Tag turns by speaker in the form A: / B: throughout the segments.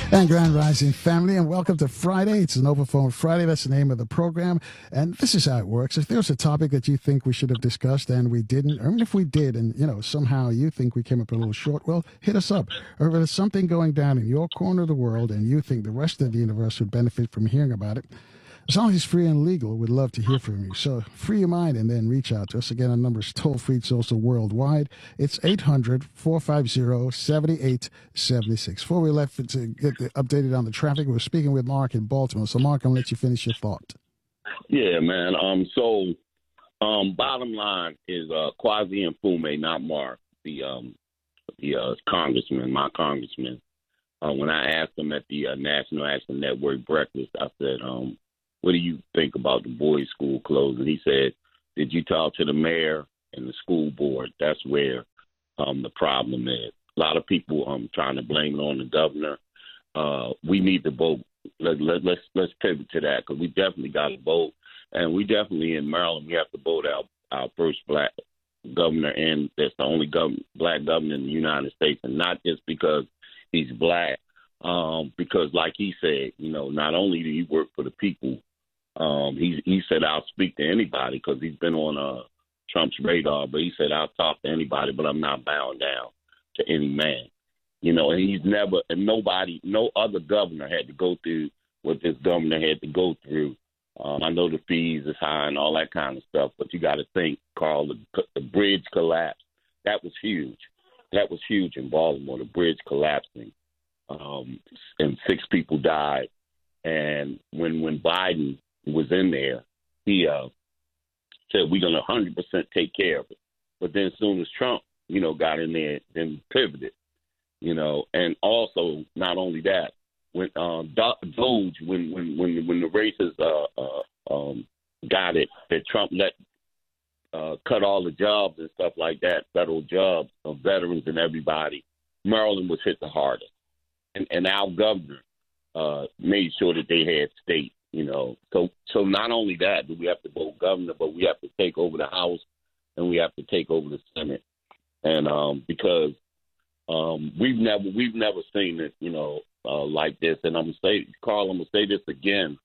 A: And Grand Rising family, and welcome to Friday. It's an Overphone Friday. That's the name of the program. And this is how it works. If there's a topic that you think we should have discussed and we didn't, or even if we did and, somehow you think we came up a little short, well, hit us up. Or if there's something going down in your corner of the world and you think the rest of the universe would benefit from hearing about it, as long as it's free and legal, we'd love to hear from you. So free your mind and then reach out to us. Again, our number is toll-free. It's also worldwide. It's 800-450-7876. Before we left to get updated on the traffic, we're speaking with Mark in Baltimore. So, Mark, I'm going to let you finish your thought.
B: Yeah, man. Bottom line is Kwasi Mfume, not Mark, the congressman, my congressman. When I asked him at the National Action Network breakfast, I said, what do you think about the boys' school closing? He said, did you talk to the mayor and the school board? That's where the problem is. A lot of people trying to blame it on the governor. We need to vote. Let's pivot to that because we definitely got to vote. And we definitely in Maryland, we have to vote out our first black governor, and that's the only black governor in the United States, and not just because he's black, because like he said, not only do he work for the people, he said, I'll speak to anybody because he's been on Trump's radar, but he said, I'll talk to anybody, but I'm not bound down to any man. And he's never, and nobody, no other governor had to go through what this governor had to go through. I know the fees is high and all that kind of stuff, but you got to think, Carl, the bridge collapse. That was huge. That was huge in Baltimore, the bridge collapsing, and 6 people died. And when Biden was in there, he said, we're going to 100% take care of it. But then as soon as Trump, got in there, then pivoted, and also not only that, when Doge, when the racists got it, that Trump let cut all the jobs and stuff like that, federal jobs of veterans and everybody, Maryland was hit the hardest. And our governor made sure that they had state, So not only that do we have to vote governor, but we have to take over the House and we have to take over the Senate. And because we've never seen it, like this. And I'm gonna say, Carl, I'm gonna say this again.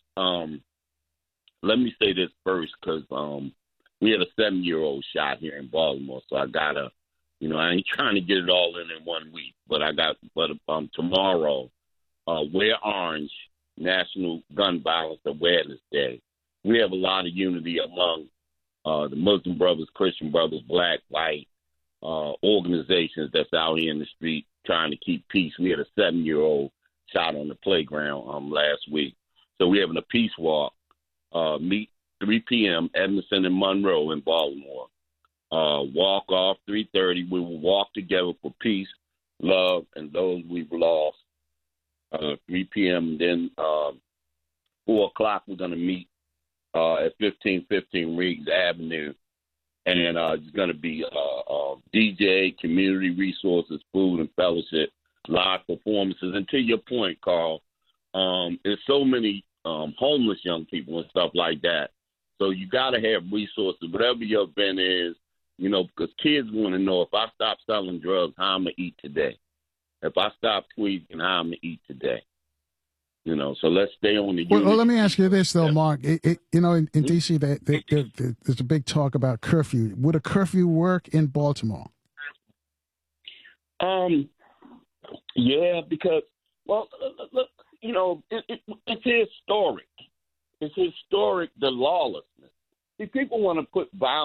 B: Let me say this first, because we had a 7-year-old shot here in Baltimore, so I gotta, I ain't trying to get it all in 1 week, but tomorrow, wear orange, National Gun Violence Awareness Day. We have a lot of unity among the Muslim brothers, Christian brothers, black, white organizations that's out here in the street trying to keep peace. We had a 7-year-old shot on the playground last week. So we're having a peace walk, meet 3 p.m., Edmondson and Monroe in Baltimore. Walk off 3:30. We will walk together for peace, love, and those we've lost. 3 p.m. Then 4 o'clock we're going to meet at 1515 Riggs Avenue. And it's going to be DJ, community resources, food, and fellowship, live performances. And to your point, Carl, there's so many homeless young people and stuff like that. So you got to have resources, whatever your event is, because kids want to know, if I stop selling drugs, how I'm going to eat today. If I stop tweaking, how I'm going to eat today. So let's stay on the unit.
A: Well, let me ask you this, though, Mark. In D.C., there's a big talk about curfew. Would a curfew work in Baltimore?
B: Yeah, because, well, look, it's historic. It's historic, the lawlessness. See, people want to put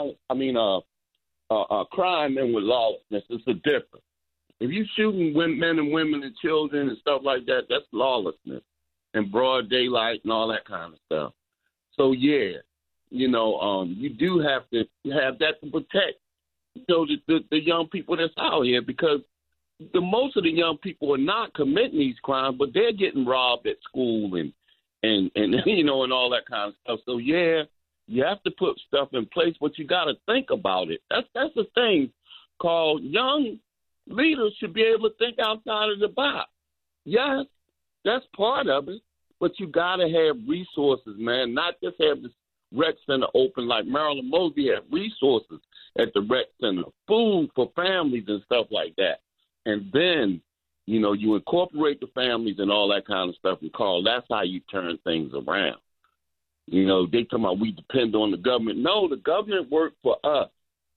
B: crime in with lawlessness. It's a difference. If you're shooting men and women and children and stuff like that, that's lawlessness and broad daylight and all that kind of stuff. So, yeah, you do have to have that to protect, the young people that's out here, because most of the young people are not committing these crimes, but they're getting robbed at school and all that kind of stuff. So, yeah, you have to put stuff in place, but you got to think about it. That's the thing called young leaders should be able to think outside of the box. Yes, that's part of it, but you got to have resources, man, not just have this rec center open like Marilyn Mosby had resources at the rec center, food for families and stuff like that. And then you incorporate the families and all that kind of stuff. And Carl, that's how you turn things around. They come out, we depend on the government. No, the government worked for us.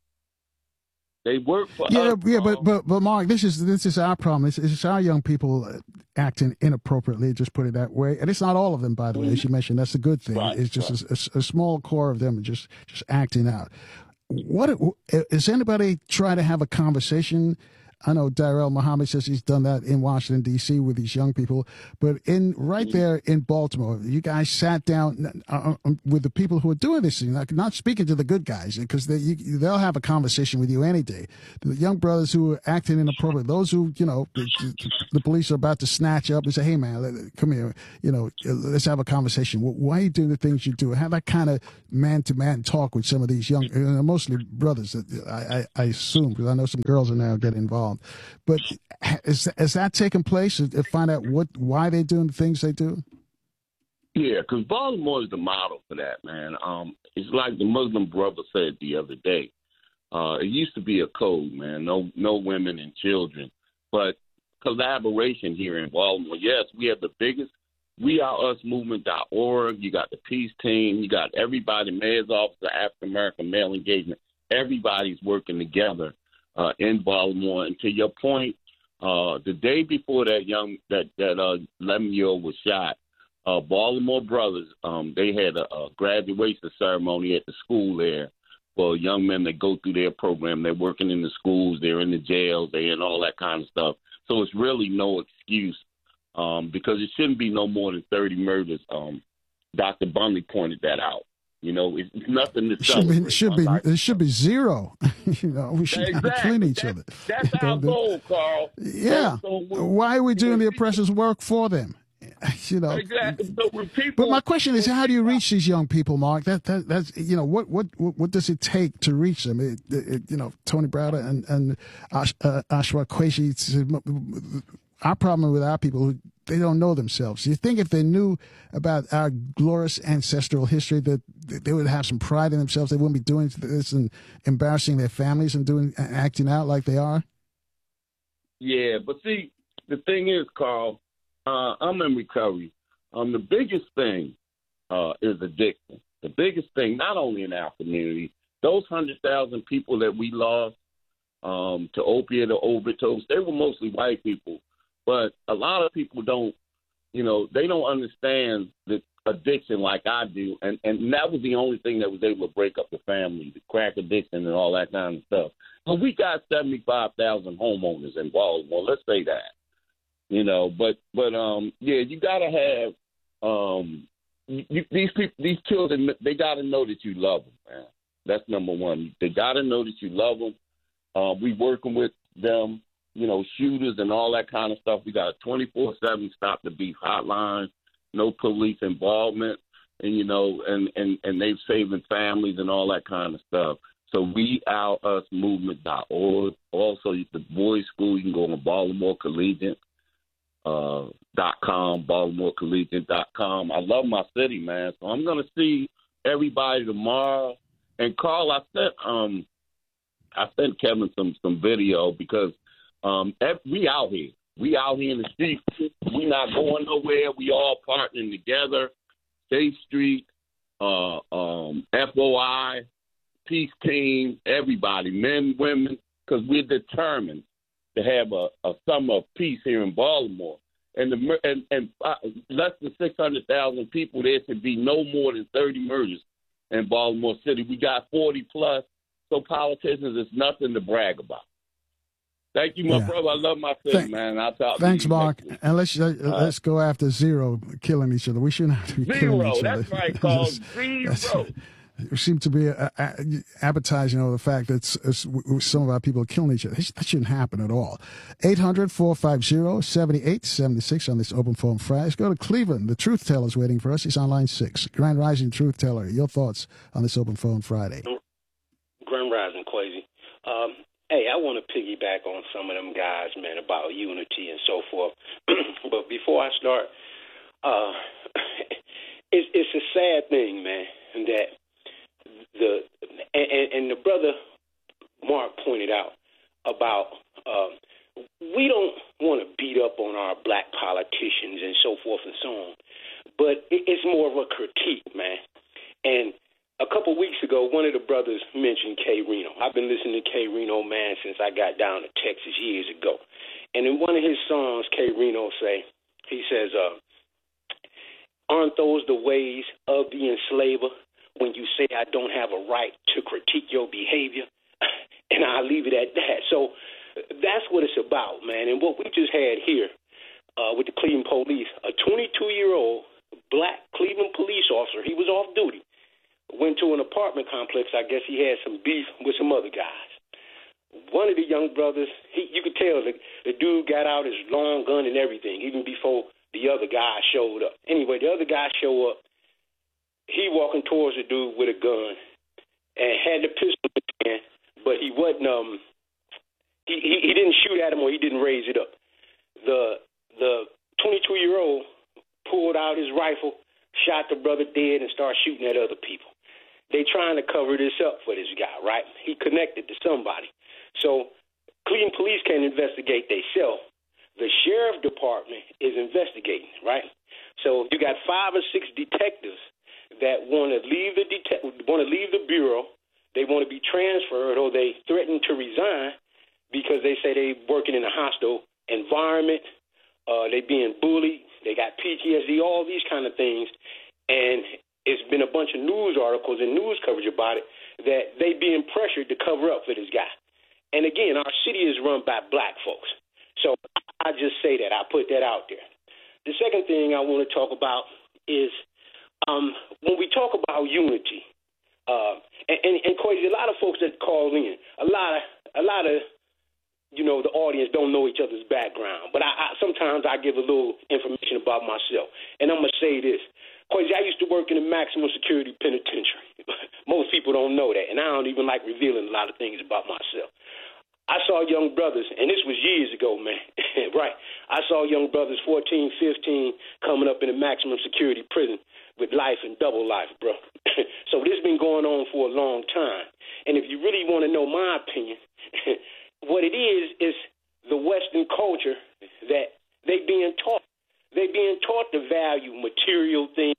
B: They work for us.
A: Yeah, but Mark, this is our problem. It's our young people acting inappropriately, just put it that way. And it's not all of them, by the way, as you mentioned. That's a good thing.
B: Right,
A: it's just a small core of them just acting out. What is anybody trying to have a conversation? I know Darrell Muhammad says he's done that in Washington, D.C. with these young people. But right there in Baltimore, you guys sat down with the people who are doing this thing, not speaking to the good guys, because they'll have a conversation with you any day. The young brothers who are acting inappropriate, those who, the police are about to snatch up and say, hey, man, come here, let's have a conversation. Why are you doing the things you do? Have that kind of man-to-man talk with some of these young, mostly brothers, I assume, because I know some girls are now getting involved. But has that taken place? To find out why they're doing the things they do?
B: Yeah, because Baltimore is the model for that, man. It's like the Muslim brother said the other day. It used to be a code, man. No women and children, but collaboration here in Baltimore. Yes, we have the biggest WeAreUsMovement.org. You got the Peace Team. You got everybody, Mayor's Office of African American Male Engagement. Everybody's working together in Baltimore. And to your point, the day before that 11-year-old was shot, Baltimore Brothers, they had a graduation ceremony at the school there for young men that go through their program. They're working in the schools, they're in the jails, they're in all that kind of stuff. So it's really no excuse because it shouldn't be no more than 30 murders. Dr. Bunley pointed that out. It's nothing to celebrate.
A: It should be zero. We should clean each other.
B: That's our goal, Carl.
A: Yeah. Why are we doing the oppressors' work for them?
B: Exactly. So when
A: but my question is, how do you reach these young people, Mark? That's what does it take to reach them? Tony Browder and Ashwa Qureshi. Our problem with our people, they don't know themselves. You think if they knew about our glorious ancestral history, that they would have some pride in themselves. They wouldn't be doing this and embarrassing their families and acting out like they are.
B: Yeah, but see, the thing is, Carl, I'm in recovery. The biggest thing is addiction. The biggest thing, not only in our community, those 100,000 people that we lost to opiate or overdose, they were mostly white people. But a lot of people don't, they don't understand the addiction like I do. And that was the only thing that was able to break up the family, the crack addiction and all that kind of stuff. But we got 75,000 homeowners in Baltimore. Let's say that, but you got to have these children, they got to know that you love them, man. That's number one. They got to know that you love them. We working with them. Shooters and all that kind of stuff. We got a 24/7 Stop the Beef hotline, no police involvement, and and they've saving families and all that kind of stuff. So WeOurUsMovement.org. Also, the boys' school, you can go on BaltimoreCollegiate.com, BaltimoreCollegiate.com. I love my city, man. So I'm gonna see everybody tomorrow. And Carl, I sent Kevin some video because. We out here. We out here in the streets. We not going nowhere. We all partnering together. State Street, FOI, Peace Team, everybody, men, women, because we're determined to have a summer of peace here in Baltimore. And less than 600,000 people, there should be no more than 30 murders in Baltimore City. We got 40 plus, so politicians, it's nothing to brag about. Thank you, my brother. I love my city, man. I'll talk
A: Thanks,
B: to you
A: Mark. And let's go after zero, killing each other. We shouldn't have to be killing each other.
B: That's right, Carl. Zero.
A: We seem to be appetizing over the fact that some of our people are killing each other. That shouldn't happen at all. 800-450-7876 on this Open Phone Friday. Let's go to Cleveland. The Truth Teller is waiting for us. He's on line 6. Grand Rising Truth Teller, your thoughts on this Open Phone Friday?
C: Grand Rising, Quasi. Hey, I want to piggyback on some of them guys, man, about unity and so forth. But before I start, it's a sad thing, man, that the brother Mark pointed out about we don't want to beat up on our black politicians and so forth and so on. But it's more of a critique, man. And a couple weeks ago, one of the brothers mentioned K. Reno. I've been listening to K. Reno, man, since I got down to Texas years ago. And in one of his songs, K. Reno he says, aren't those the ways of the enslaver when you say I don't have a right to critique your behavior? And I'll leave it at that. So that's what it's about, man. And what we just had here with the Cleveland police, a 22-year-old black Cleveland police officer, he was off duty, went to an apartment complex. I guess he had some beef with some other guys. One of the young brothers, you could tell the dude got out his long gun and everything, even before the other guy showed up. Anyway, the other guy showed up. He walking towards the dude with a gun and had the pistol in his hand, but he wasn't. He didn't shoot at him, or he didn't raise it up. The 22-year-old pulled out his rifle, shot the brother dead, and started shooting at other people. They trying to cover this up for this guy, right? He connected to somebody. So Cleveland police can't investigate themselves. The sheriff department is investigating, right? So you got 5 or 6 detectives that want to leave the bureau. They want to be transferred, or they threaten to resign because they say they're working in a hostile environment. They being bullied. They got PTSD, all these kind of things. And it's been a bunch of news articles and news coverage about it that they being pressured to cover up for this guy. And again, our city is run by black folks. So I just say that. I put that out there. The second thing I want to talk about is when we talk about unity, and Quasi, a lot of folks that call in, a lot of the audience don't know each other's background. But I sometimes I give a little information about myself. And I'm going to say this. Quasi, I used to work in a maximum security penitentiary. Most people don't know that, and I don't even like revealing a lot of things about myself. I saw young brothers, and this was years ago, man, right? I saw young brothers, 14, 15, coming up in a maximum security prison with life and double life, bro. So this has been going on for a long time. And if you really want to know my opinion, what it is the Western culture that they being taught. They being taught to value material things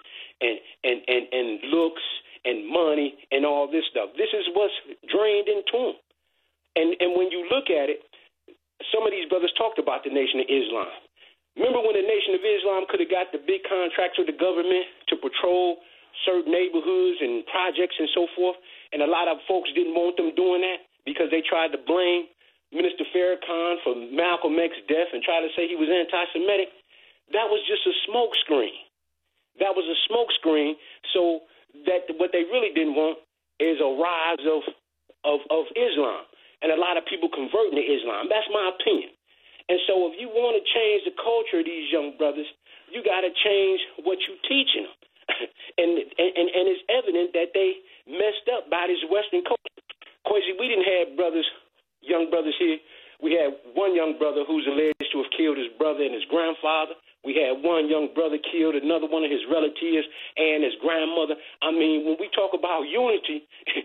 C: and looks and money and all this stuff. This is what's drained into them. And when you look at it, some of these brothers talked about the Nation of Islam. Remember when the Nation of Islam could have got the big contracts with the government to patrol certain neighborhoods and projects and so forth, and a lot of folks didn't want them doing that because they tried to blame Minister Farrakhan for Malcolm X's death and try to say he was anti-Semitic? That was just a smoke screen. That was a smoke screen. So that what they really didn't want is a rise of Islam and a lot of people converting to Islam. That's my opinion. And so if you want to change the culture of these young brothers, you got to change what you're teaching them. and it's evident that they messed up by this Western culture. Quasi, we didn't have young brothers here. We had one young brother who's alleged to have killed his brother and his grandfather. We had one young brother killed another one of his relatives and his grandmother. I mean, when we talk about unity,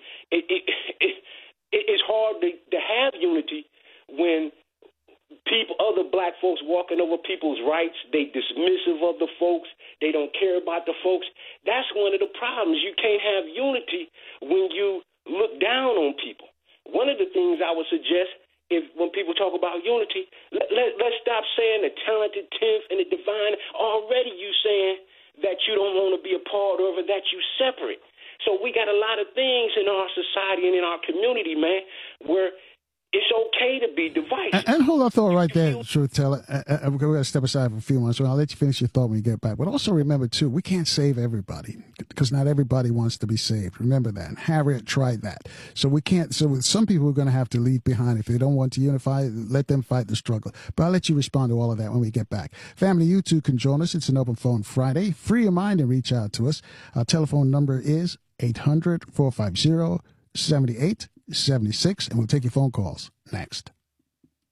C: it's hard to have unity when other black folks walking over people's rights, they dismissive of the folks, they don't care about the folks. That's one of the problems. You can't have unity when you look down on people. One of the things I would suggest, when people talk about unity, let's stop saying the talented tenth and the divine. Already you saying that you don't want to be a part of it, that you separate. So we got a lot of things in our society and in our community, man, where it's okay to be divided.
A: And hold that thought right there, Truth Teller. We're going to step aside for a few minutes, so I'll let you finish your thought when you get back. But also remember, too, we can't save everybody because not everybody wants to be saved. Remember that. And Harriet tried that. So we can't. So with some people, we're going to have to leave behind. If they don't want to unify, let them fight the struggle. But I'll let you respond to all of that when we get back. Family, you too can join us. It's an Open Phone Friday. Free your mind and reach out to us. Our telephone number is 800-450-7876, and we'll take your phone calls next.